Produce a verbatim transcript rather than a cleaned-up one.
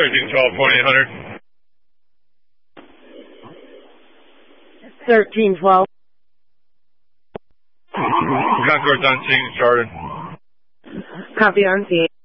thirteen twelve, twenty-eight hundred. thirteen twelve. Concourse on scene, started. Copy on scene.